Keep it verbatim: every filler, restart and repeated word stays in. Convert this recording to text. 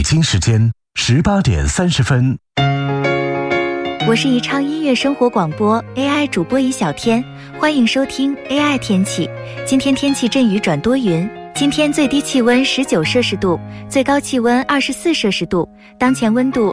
京时间十八点三十分。 我是宜昌音乐生活广播 A I 主播宜小天，欢迎收听 A I 天气。今天天气阵雨转多云，今天最低气温十九摄氏度，最高气温二十四摄氏度，当前温度